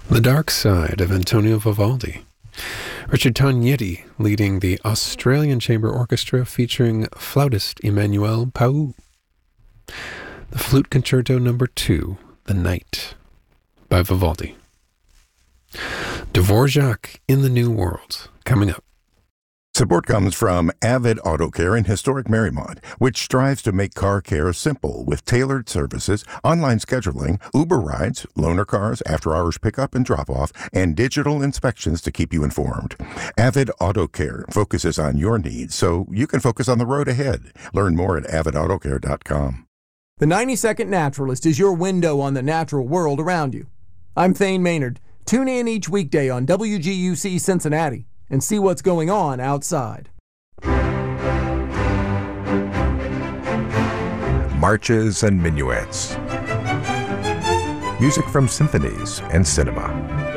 The Dark Side of Antonio Vivaldi. Richard Tognetti leading the Australian Chamber Orchestra featuring flautist Emmanuel Pau. The Flute Concerto No. 2, The Night, by Vivaldi. Dvorak in the New World, coming up. Support comes from Avid Auto Care in historic Marymount, which strives to make car care simple with tailored services, online scheduling, Uber rides, loaner cars, after-hours pickup and drop-off, and digital inspections to keep you informed. Avid Auto Care focuses on your needs so you can focus on the road ahead. Learn more at avidautocare.com. The 90-Second Naturalist is your window on the natural world around you. I'm Thane Maynard. Tune in each weekday on WGUC Cincinnati and see what's going on outside. Marches and minuets. Music from symphonies and cinema.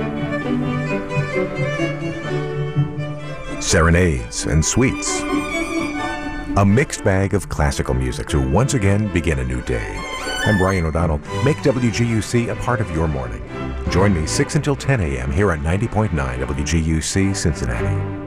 Serenades and suites. A mixed bag of classical music to once again begin a new day. I'm Brian O'Donnell. Make WGUC a part of your morning. Join me 6 until 10 a.m. here on 90.9 WGUC Cincinnati.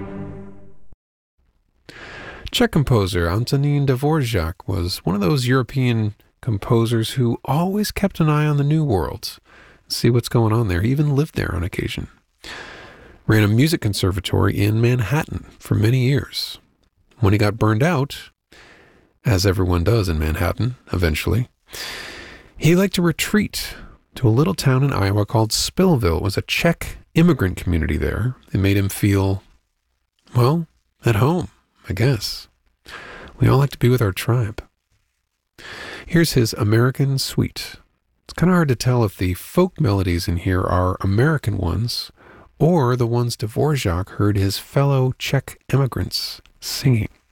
Czech composer Antonín Dvořák was one of those European composers who always kept an eye on the New World, see what's going on there. He even lived there on occasion. Ran a music conservatory in Manhattan for many years. When he got burned out, as everyone does in Manhattan eventually, he liked to retreat to a little town in Iowa called Spillville. It was a Czech immigrant community there. It made him feel, well, at home, I guess. We all like to be with our tribe. Here's his American Suite. It's kind of hard to tell if the folk melodies in here are American ones or the ones Dvořák heard his fellow Czech immigrants singing.